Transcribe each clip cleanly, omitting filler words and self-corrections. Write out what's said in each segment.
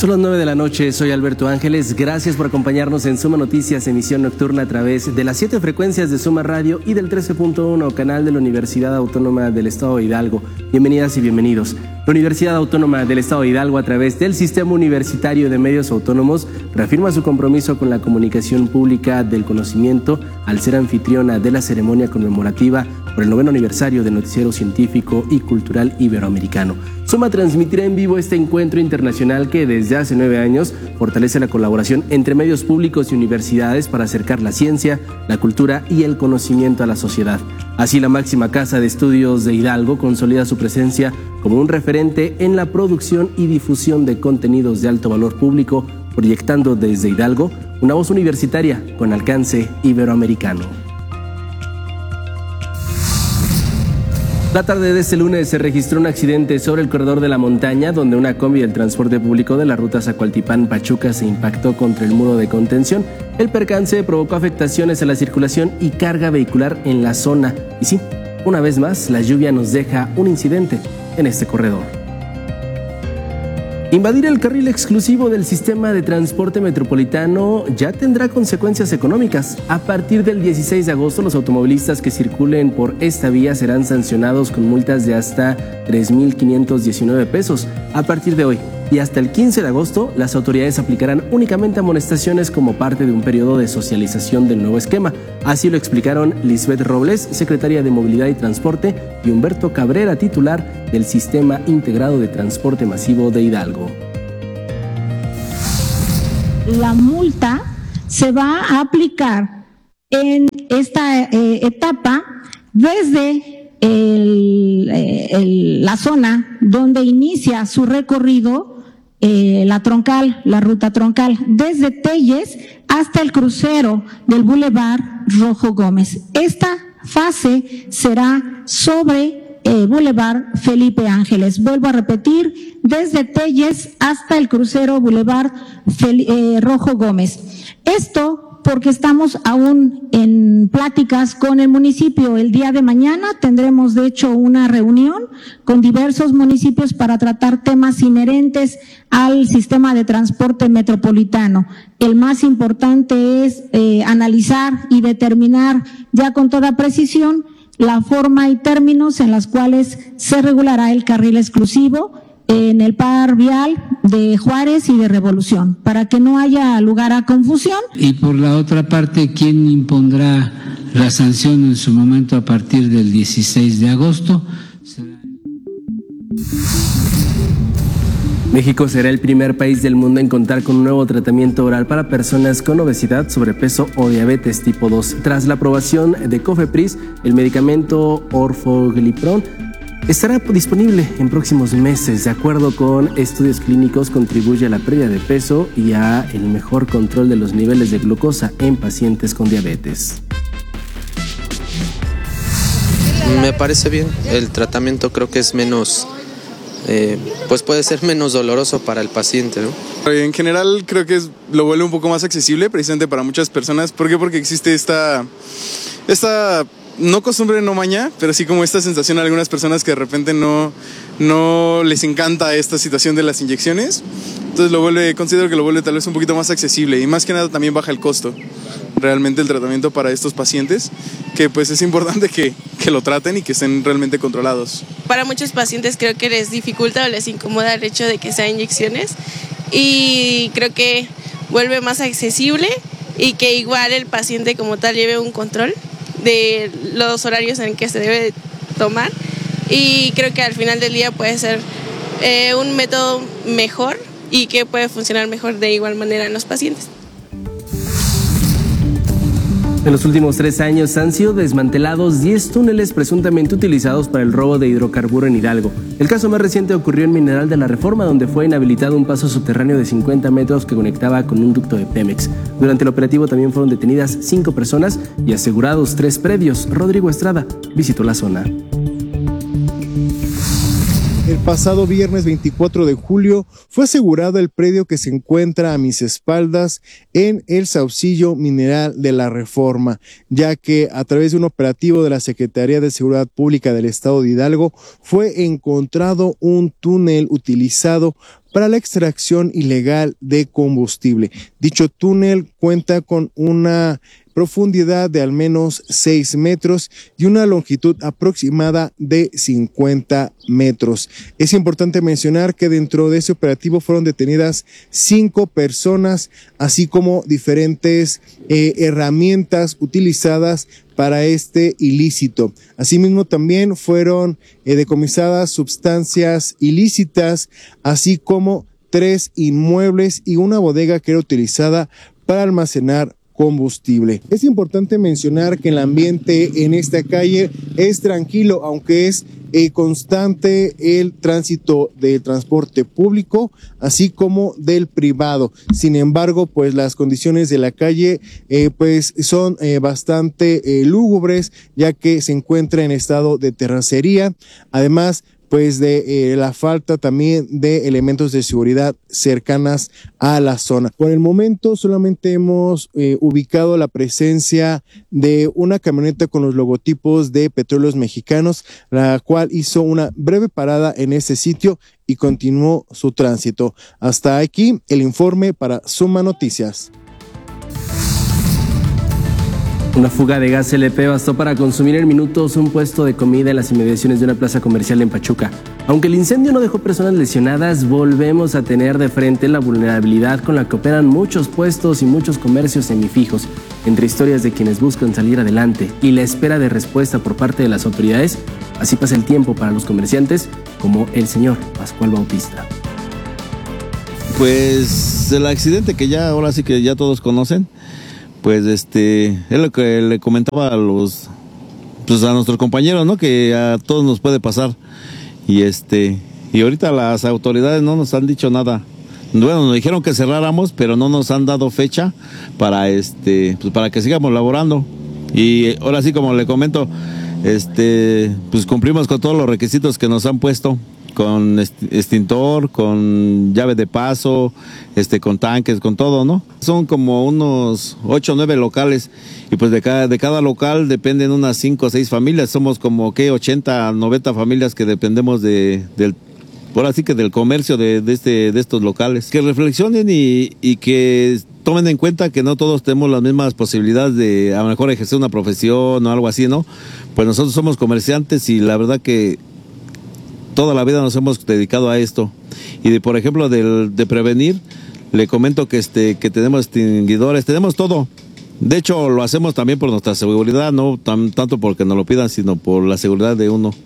Son las 9 de la noche, soy Alberto Ángeles, gracias por acompañarnos en Suma Noticias, emisión nocturna a través de las 7 frecuencias de Suma Radio y del 13.1 canal de la Universidad Autónoma del Estado de Hidalgo. Bienvenidas y bienvenidos. La Universidad Autónoma del Estado de Hidalgo, a través del Sistema Universitario de Medios Autónomos, reafirma su compromiso con la comunicación pública del conocimiento al ser anfitriona de la ceremonia conmemorativa por el 9º aniversario del Noticiero Científico y Cultural Iberoamericano. Suma transmitirá en vivo este encuentro internacional que desde hace 9 años fortalece la colaboración entre medios públicos y universidades para acercar la ciencia, la cultura y el conocimiento a la sociedad. Así, la máxima casa de estudios de Hidalgo consolida su presencia como un referente en la producción y difusión de contenidos de alto valor público, proyectando desde Hidalgo una voz universitaria con alcance iberoamericano. La tarde de este lunes se registró un accidente sobre el corredor de la montaña, donde una combi del transporte público de la ruta Zacualtipán-Pachuca se impactó contra el muro de contención. El percance provocó afectaciones a la circulación y carga vehicular en la zona. Y sí, una vez más, la lluvia nos deja un incidente en este corredor. Invadir el carril exclusivo del sistema de transporte metropolitano ya tendrá consecuencias económicas. A partir del 16 de agosto, los automovilistas que circulen por esta vía serán sancionados con multas de hasta 3,519 pesos. A partir de hoy y hasta el 15 de agosto, las autoridades aplicarán únicamente amonestaciones como parte de un periodo de socialización del nuevo esquema. Así lo explicaron Lisbeth Robles, secretaria de Movilidad y Transporte, y Humberto Cabrera, titular del Sistema Integrado de Transporte Masivo de Hidalgo. La multa se va a aplicar en esta etapa desde la zona donde inicia su recorrido la ruta troncal, desde Telles hasta el crucero del Boulevard Rojo Gómez. Esta fase será sobre Boulevard Felipe Ángeles. Vuelvo a repetir, desde Telles hasta el crucero Boulevard Rojo Gómez. Esto porque estamos aún en pláticas con el municipio. El día de mañana tendremos, de hecho, una reunión con diversos municipios para tratar temas inherentes al sistema de transporte metropolitano. El más importante es analizar y determinar ya con toda precisión la forma y términos en las cuales se regulará el carril exclusivo en el par vial de Juárez y de Revolución, para que no haya lugar a confusión. Y por la otra parte, ¿quién impondrá la sanción en su momento a partir del 16 de agosto? México será el primer país del mundo en contar con un nuevo tratamiento oral para personas con obesidad, sobrepeso o diabetes tipo 2. Tras la aprobación de COFEPRIS, el medicamento Orforglipron estará disponible en próximos meses. De acuerdo con estudios clínicos, contribuye a la pérdida de peso y a el mejor control de los niveles de glucosa en pacientes con diabetes. Me parece bien. El tratamiento creo que es menos, pues puede ser menos doloroso para el paciente, ¿no? En general creo que lo vuelve un poco más accesible precisamente para muchas personas. ¿Por qué? Porque existe esta no costumbre, no maña, pero sí como esta sensación a algunas personas que de repente no les encanta esta situación de las inyecciones. Entonces considero que lo vuelve tal vez un poquito más accesible y más que nada también baja el costo realmente el tratamiento para estos pacientes, que pues es importante que lo traten y que estén realmente controlados. Para muchos pacientes creo que les dificulta o les incomoda el hecho de que sean inyecciones, y creo que vuelve más accesible y que igual el paciente como tal lleve un control de los horarios en que se debe tomar, y creo que al final del día puede ser un método mejor y que puede funcionar mejor de igual manera en los pacientes. En los últimos 3 años han sido desmantelados 10 túneles presuntamente utilizados para el robo de hidrocarburo en Hidalgo. El caso más reciente ocurrió en Mineral de la Reforma, donde fue inhabilitado un paso subterráneo de 50 metros que conectaba con un ducto de Pemex. Durante el operativo también fueron detenidas 5 personas y asegurados 3 predios. Rodrigo Estrada visitó la zona. El pasado viernes 24 de julio fue asegurado el predio que se encuentra a mis espaldas en el Saucillo Mineral de la Reforma, ya que a través de un operativo de la Secretaría de Seguridad Pública del Estado de Hidalgo fue encontrado un túnel utilizado para la extracción ilegal de combustible. Dicho túnel cuenta con una profundidad de al menos 6 metros y una longitud aproximada de 50 metros. Es importante mencionar que dentro de ese operativo fueron detenidas 5 personas, así como diferentes herramientas utilizadas para este ilícito. Asimismo, también fueron decomisadas sustancias ilícitas, así como 3 inmuebles y una bodega que era utilizada para almacenar combustible. Es importante mencionar que el ambiente en esta calle es tranquilo, aunque es constante el tránsito del transporte público, así como del privado. Sin embargo, pues las condiciones de la calle pues son bastante lúgubres, ya que se encuentra en estado de terracería. Además, pues de la falta también de elementos de seguridad cercanas a la zona. Por el momento solamente hemos ubicado la presencia de una camioneta con los logotipos de Petróleos Mexicanos, la cual hizo una breve parada en este sitio y continuó su tránsito. Hasta aquí el informe para Suma Noticias. Una fuga de gas LP bastó para consumir en minutos un puesto de comida en las inmediaciones de una plaza comercial en Pachuca. Aunque el incendio no dejó personas lesionadas, volvemos a tener de frente la vulnerabilidad con la que operan muchos puestos y muchos comercios semifijos. Entre historias de quienes buscan salir adelante y la espera de respuesta por parte de las autoridades, así pasa el tiempo para los comerciantes como el señor Pascual Bautista. Pues el accidente que ya ahora sí que ya todos conocen, pues es lo que le comentaba a nuestros compañeros, ¿no? Que a todos nos puede pasar. Y ahorita las autoridades no nos han dicho nada. Bueno, nos dijeron que cerráramos, pero no nos han dado fecha para pues para que sigamos laborando. Y ahora sí, como le comento, pues cumplimos con todos los requisitos que nos han puesto, con extintor, con llave de paso, con tanques, con todo, ¿no? Son como unos 8 o 9 locales y pues de cada local dependen unas 5 o 6 familias. Somos como 80, 90 familias que dependemos ahora sí que del comercio de estos locales. Que reflexionen y que tomen en cuenta que no todos tenemos las mismas posibilidades de a lo mejor ejercer una profesión o algo así, ¿no? Pues nosotros somos comerciantes y la verdad que toda la vida nos hemos dedicado a esto. Y por ejemplo, de prevenir, le comento que tenemos extinguidores, tenemos todo. De hecho, lo hacemos también por nuestra seguridad, no tanto porque nos lo pidan, sino por la seguridad de uno.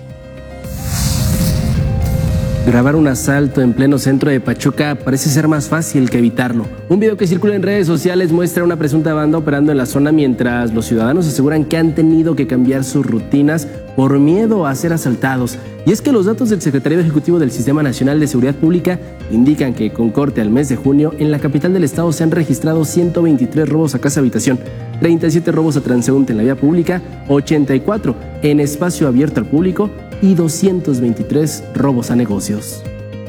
Grabar un asalto en pleno centro de Pachuca parece ser más fácil que evitarlo. Un video que circula en redes sociales muestra a una presunta banda operando en la zona mientras los ciudadanos aseguran que han tenido que cambiar sus rutinas por miedo a ser asaltados. Y es que los datos del Secretariado Ejecutivo del Sistema Nacional de Seguridad Pública indican que con corte al mes de junio, en la capital del estado se han registrado 123 robos a casa-habitación, 37 robos a transeúnte en la vía pública, 84 en espacio abierto al público y 223 robos a negocios.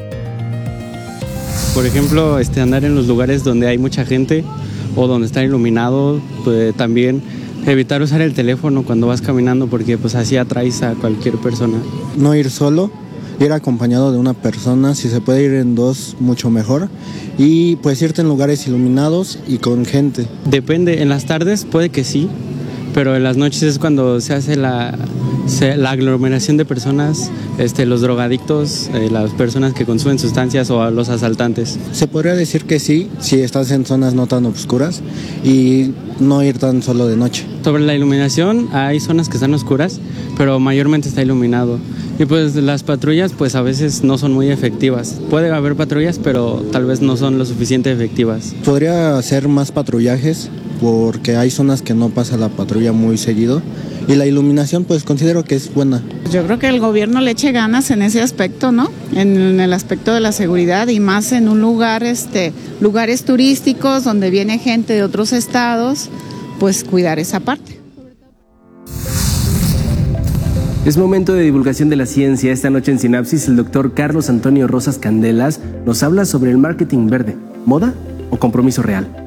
Por ejemplo, andar en los lugares donde hay mucha gente o donde está iluminado, pues también evitar usar el teléfono cuando vas caminando porque pues así atraes a cualquier persona. No ir solo, ir acompañado de una persona, si se puede ir en 2 mucho mejor, y pues irte en lugares iluminados y con gente. Depende, en las tardes puede que sí, pero en las noches es cuando se hace la aglomeración de personas, los drogadictos, las personas que consumen sustancias o a los asaltantes. Se podría decir que sí, si estás en zonas no tan oscuras y no ir tan solo de noche. Sobre la iluminación, hay zonas que están oscuras, pero mayormente está iluminado. Y pues las patrullas pues a veces no son muy efectivas. Puede haber patrullas, pero tal vez no son lo suficiente efectivas. Podría hacer más patrullajes porque hay zonas que no pasa la patrulla muy seguido. Y la iluminación pues considero que es buena. Yo creo que el gobierno le eche ganas en ese aspecto, ¿no? En el aspecto de la seguridad y más en un lugar, lugares turísticos donde viene gente de otros estados, pues cuidar esa parte. Es momento de divulgación de la ciencia. Esta noche en Sinapsis, el doctor Carlos Antonio Rosas Candelas nos habla sobre el marketing verde, moda o compromiso real.